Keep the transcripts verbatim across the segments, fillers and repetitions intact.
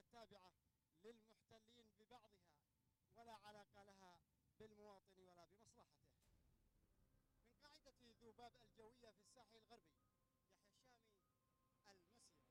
التابعة للمحتلين ببعضها ولا علاقة لها بالمواطن ولا بمصلحته. من قاعدة ذباب الجوية في الساحل الغربي، يحيى الشامي، المسيرة.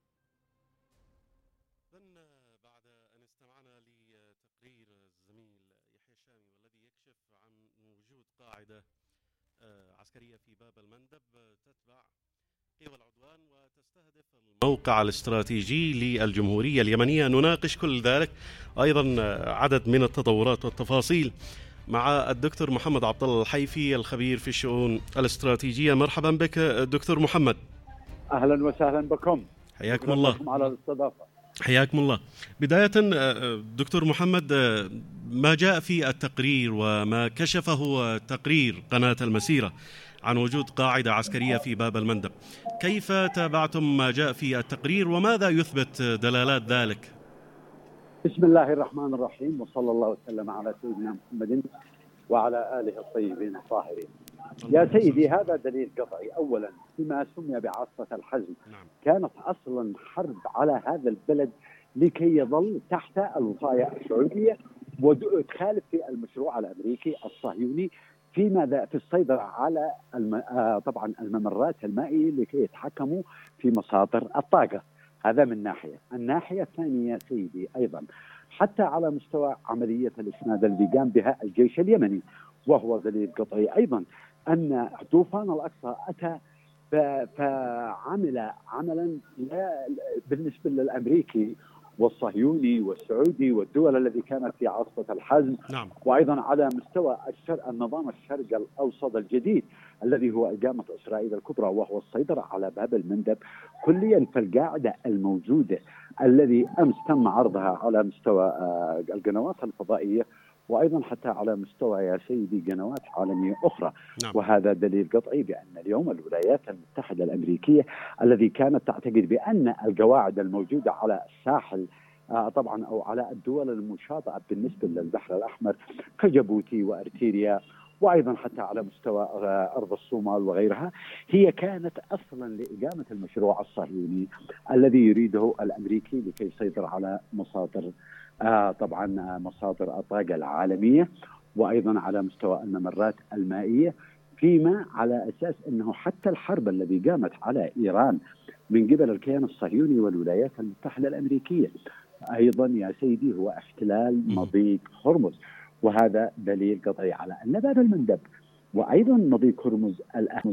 إذن بعد أن استمعنا لتقرير الزميل يحيى الشامي والذي يكشف عن وجود قاعدة عسكرية في باب المندب تتبع قوى العدوان وتستهدف الموقع الاستراتيجي للجمهورية اليمنية، نناقش كل ذلك أيضا عدد من التطورات والتفاصيل مع الدكتور محمد عبد الله الحيفي الخبير في الشؤون الاستراتيجية. مرحبا بك دكتور محمد. أهلا وسهلا بكم. حياكم الله. على الاستضافة. حياكم الله. بداية دكتور محمد، ما جاء في التقرير وما كشفه تقرير قناة المسيرة عن وجود قاعدة عسكرية في باب المندب، كيف تابعتم ما جاء في التقرير وماذا يثبت دلالات ذلك؟ بسم الله الرحمن الرحيم، وصلى الله وسلم على سيدنا محمد وعلى آله الطيبين الطاهرين. يا سيدي، هذا دليل قطعي أولا فيما سمي بعاصفة الحزم. نعم. كانت أصلا حرب على هذا البلد لكي يظل تحت الوصاية السعودية وتخالف في المشروع الأمريكي الصهيوني في ماذا في السيطرة على الم... آه طبعا الممرات المائية لكي يتحكموا في مصادر الطاقة. هذا من ناحية. الناحية الثانية يا سيدي أيضا حتى على مستوى عملية الإسناد التي قام بها الجيش اليمني، وهو دليل قطعي أيضا أن طوفان الأقصى أتى فعمل عملا بالنسبة للأمريكي والصهيوني والسعودي والدول التي كانت في عاصفة الحزم. نعم. وأيضا على مستوى الشرق النظام الشرق الأوسط الجديد الذي هو إقامة إسرائيل الكبرى، وهو السيطرة على باب المندب كليا. فالقاعدة الموجودة الذي أمس تم عرضها على مستوى القنوات الفضائية وأيضا حتى على مستوى يا سيدي قنوات عالمية أخرى. نعم. وهذا دليل قطعي بأن اليوم الولايات المتحدة الأمريكية الذي كانت تعتقد بأن القواعد الموجودة على الساحل آه طبعا أو على الدول المشاطئة بالنسبة للبحر الأحمر كجيبوتي وأرتيريا وأيضا حتى على مستوى آه أرض الصومال وغيرها، هي كانت أصلا لإقامة المشروع الصهيوني الذي يريده الأمريكي لكي يسيطر على مصادر آه طبعا مصادر الطاقة العالمية وأيضا على مستوى الممرات المائية، فيما على أساس أنه حتى الحرب التي قامت على إيران من قبل الكيان الصهيوني والولايات المتحدة الأمريكية أيضا يا سيدي هو احتلال مضيق هرمز. وهذا دليل قطعي على أن باب المندب وأيضا مضيق هرمز الأهم